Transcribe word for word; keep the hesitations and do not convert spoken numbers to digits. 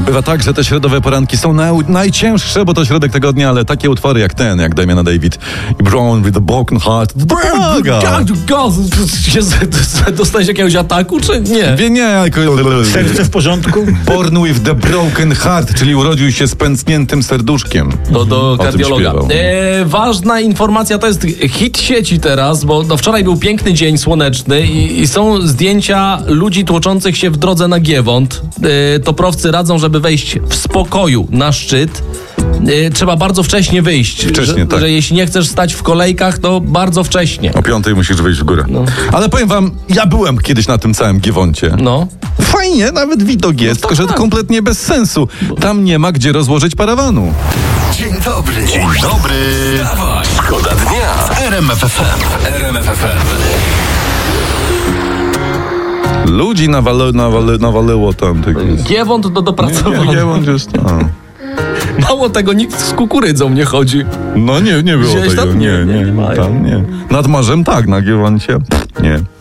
Bywa tak, że te środowe poranki są naj, najcięższe, bo to środek tygodnia, ale takie utwory jak ten, jak Damiana David i Brown with a Broken Heart, to pomaga. Dostałeś jakiegoś ataku, czy nie? Wie, nie, jako... Serce w porządku? Born with the Broken Heart, czyli urodził się z pęcniętym serduszkiem. Do, do O tym kardiologa. śpiewał. E, ważna informacja, to jest hit sieci teraz, bo no wczoraj był piękny dzień słoneczny i, i są zdjęcia ludzi tłoczących się w drodze na Giewont. E, toprowcy radzą, żeby wejść w spokoju na szczyt. E, trzeba bardzo wcześnie wyjść. Wcześnie, że, tak. że jeśli nie chcesz stać w kolejkach, to bardzo wcześnie. O piątej musisz wyjść w górę. No. Ale powiem wam, ja byłem kiedyś na tym całym Giewoncie. No. Fajnie, nawet widok jest, No to tylko że tak. kompletnie bez sensu. Tam nie ma gdzie rozłożyć parawanu. Dzień dobry, dzień dobry. Wstawaj, szkoda dnia w R M F F M. R M F F M. Ludzi nawale, nawale, nawaleło tam. Tak jest. Giewont do Nie, dopracowania. Giewont jest... A. Mało tego, nikt z kukurydzą nie chodzi. No nie, nie było Wziąłeś tego. tam? Nie, Nie, nie, nie mają. tam nie. Nad morzem tak, na Giewoncie pff, nie.